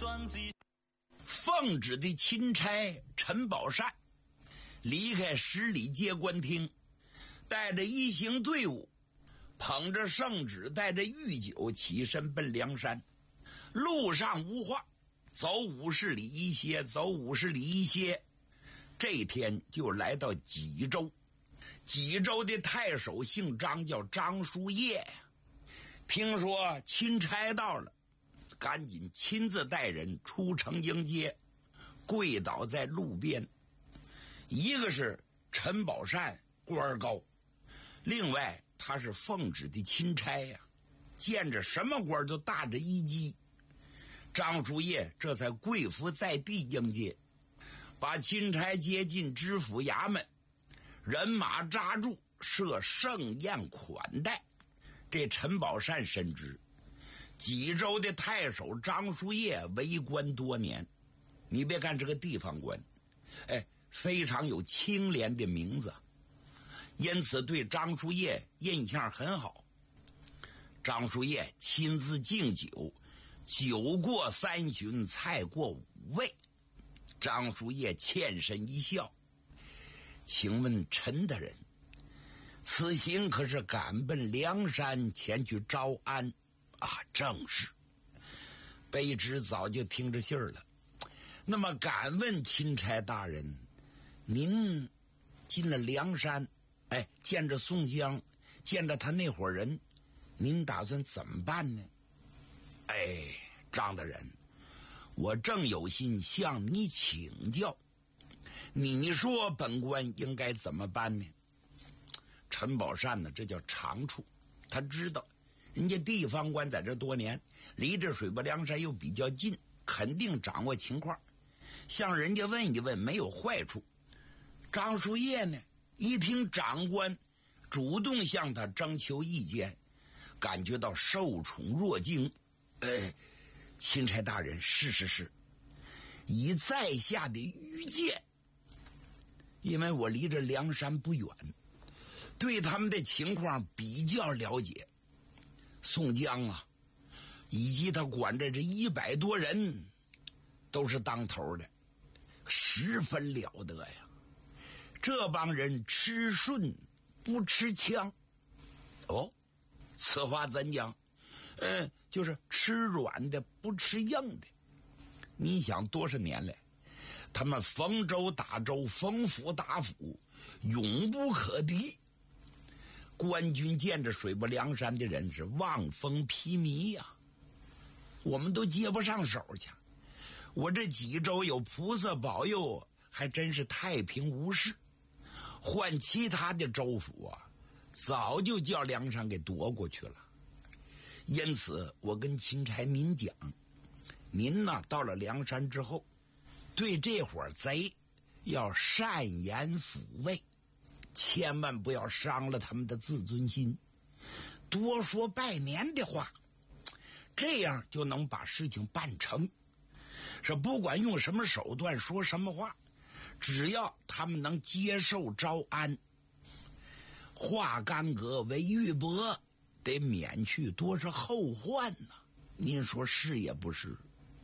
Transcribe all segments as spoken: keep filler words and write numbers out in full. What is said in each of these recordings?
奉旨的钦差陈宝善离开十里街官厅，带着一行队伍，捧着圣旨，带着御酒，起身奔梁山。路上无话，走五十里一歇，走五十里一歇。这天就来到济州，济州的太守姓张，叫张叔夜呀。听说钦差到了，赶紧亲自带人出城迎接，跪倒在路边。一个是陈宝善，官高，另外他是奉旨的钦差呀，见着什么官都大着一击。张叔夜这才跪伏在地迎接，把钦差接进知府衙门，人马扎住，设盛宴款待。这陈宝善深知济州的太守张叔夜为官多年，你别看这个地方官，哎，非常有清廉的名字，因此对张叔夜印象很好。张叔夜亲自敬酒，酒过三巡，菜过五味。张叔夜欠身一笑，请问陈大人，此行可是赶奔梁山前去招安啊？正是。卑职早就听着信儿了。那么敢问钦差大人，您进了梁山，哎，见着宋江，见着他那伙人，您打算怎么办呢？哎，张大人，我正有心向你请教，你说本官应该怎么办呢？陈宝善呢，这叫长处，他知道人家地方官在这多年，离这水泊梁山又比较近，肯定掌握情况，向人家问一问没有坏处。张叔夜呢，一听长官主动向他征求意见，感觉到受宠若惊。呃，钦差大人，是是是，以在下的愚见，因为我离着梁山不远，对他们的情况比较了解。宋江啊，以及他管着这一百多人，都是当头的，十分了得呀。这帮人吃顺不吃枪。哦，此话怎讲？嗯，就是吃软的不吃硬的。你想多少年来，他们逢州打州，逢府打府，永不可敌。官军见着水泊梁山的人是望风披靡呀、啊，我们都接不上手去。我这济州有菩萨保佑，还真是太平无事。换其他的州府啊，早就叫梁山给夺过去了。因此我跟钦差您讲，您呢到了梁山之后，对这伙贼要善言抚慰，千万不要伤了他们的自尊心，多说拜年的话，这样就能把事情办成。是不管用什么手段，说什么话，只要他们能接受招安，化干戈为玉帛，得免去多少后患呢、啊？您说是也不是？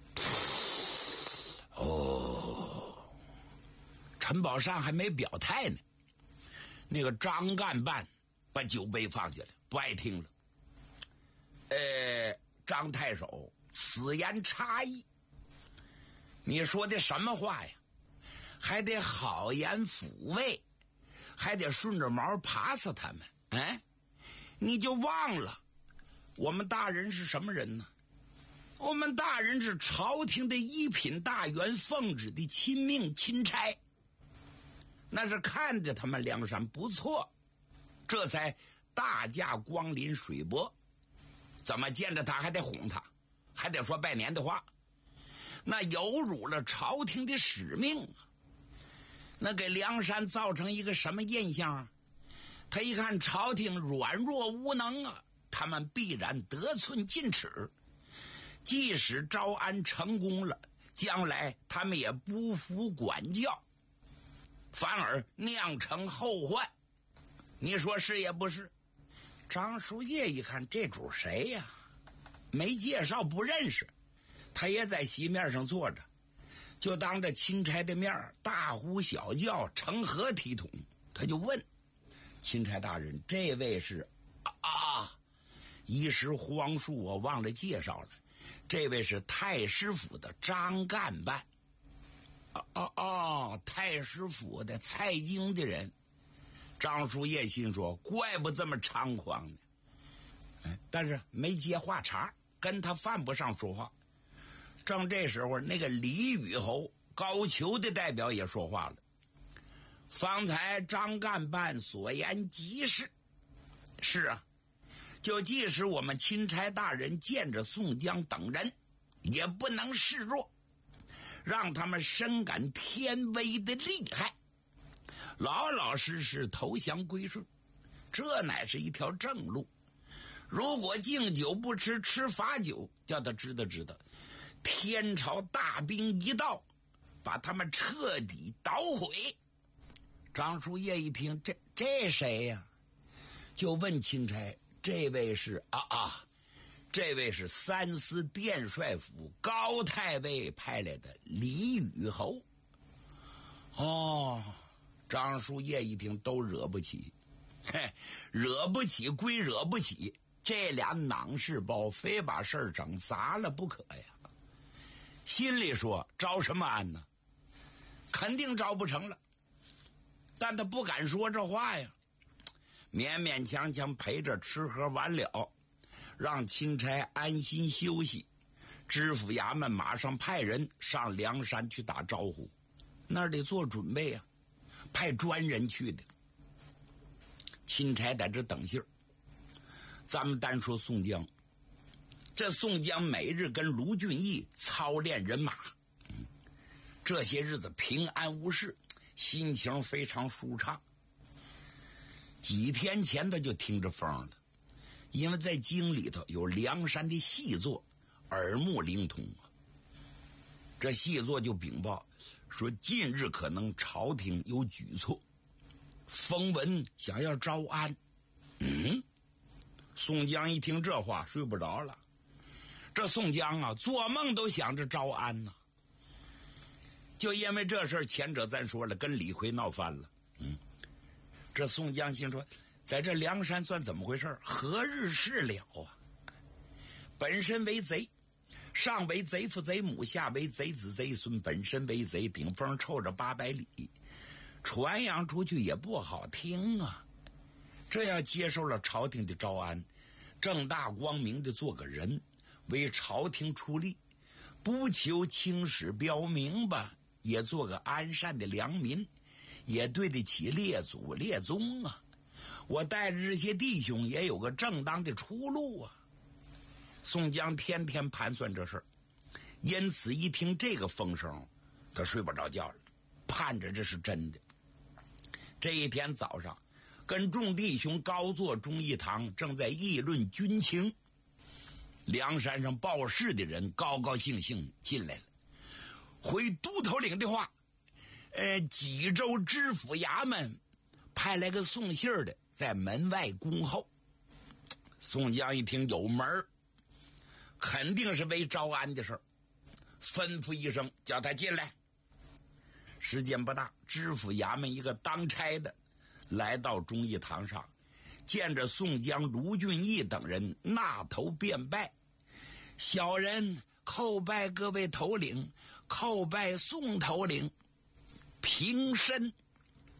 哦，陈宝善还没表态呢，那个张干办把酒杯放下来，不爱听了。呃，张太守，此言差矣。你说的什么话呀？还得好言抚慰，还得顺着毛爬死他们。哎，你就忘了我们大人是什么人呢？我们大人是朝廷的一品大员，奉旨的亲命钦差，那是看着他们梁山不错，这才大驾光临水泊。怎么见着他还得哄他，还得说拜年的话，那有辱了朝廷的使命啊！那给梁山造成一个什么印象啊？他一看朝廷软弱无能啊，他们必然得寸进尺。即使招安成功了，将来他们也不服管教，反而酿成后患。你说是也不是？张叔夜一看这主谁呀、啊？没介绍，不认识。 他也在席面上坐着，就当着钦差的面大呼小叫，成何体统？他就问钦差大人：“这位是啊啊！一时慌疏，我忘了介绍了，这位是太师府的张干办。”啊啊啊！太师府的蔡京的人。张叔夜心说：“怪不这么猖狂呢。”哎，但是没接话茬，跟他犯不上说话。正这时候，那个李宇侯高俅的代表也说话了：“方才张干办所言极是。是啊，就即使我们钦差大人见着宋江等人，也不能示弱，让他们深感天威的厉害，老老实实投降归顺，这乃是一条正路。如果敬酒不吃，吃罚酒，叫他知道知道，天朝大兵一到，把他们彻底捣毁。”张叔夜一听，这这谁呀、啊？就问钦差：“这位是啊啊，这位是三司殿帅府高太尉派来的李宇侯。”哦，张叔夜一听，都惹不起，嘿，惹不起归惹不起，这俩囊事包非把事儿整砸了不可呀。心里说：招什么安呢？肯定招不成了。但他不敢说这话呀，勉勉强强陪着吃喝完了，让钦差安心休息。知府衙门马上派人上梁山去打招呼，那儿得做准备啊，派专人去的。钦差在这等信儿。咱们单说宋江，这宋江每日跟卢俊义操练人马，嗯，这些日子平安无事，心情非常舒畅。几天前他就听着风了，因为在京里头有梁山的细作，耳目灵通啊。这细作就禀报说，近日可能朝廷有举措，风闻想要招安。嗯，宋江一听这话，睡不着了。这宋江啊，做梦都想着招安呢、啊。就因为这事儿，前者咱说了，跟李逵闹翻了。嗯，这宋江心说，在这梁山算怎么回事？何日是了啊？本身为贼，上为贼父贼母，下为贼子贼孙，本身为贼，顶风臭着八百里，传扬出去也不好听啊。这要接受了朝廷的招安，正大光明的做个人，为朝廷出力，不求青史标明吧，也做个安善的良民，也对得起列祖列宗啊。我带着这些弟兄也有个正当的出路啊。宋江天天盘算这事儿，因此一听这个风声，他睡不着觉了，盼着这是真的。这一天早上，跟众弟兄高坐忠义堂，正在议论军情。梁山上报事的人高高兴兴进来了，回都头领的话，呃，济州知府衙门派来个送信的，在门外恭候。宋江一听有门儿，肯定是为招安的事儿，吩咐一声叫他进来。时间不大，知府衙门一个当差的来到忠义堂上，见着宋江、卢俊义等人，纳头便拜。小人叩拜各位头领，叩拜宋头领，平身。